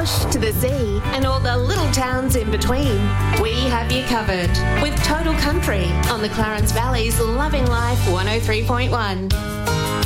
bush to the sea and all the little towns in between, we have you covered with Total Country on the Clarence Valley's Loving Life 103.1.